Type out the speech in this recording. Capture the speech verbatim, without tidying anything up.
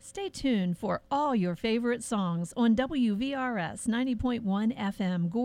Stay tuned for all your favorite songs on W V R S ninety point one F M.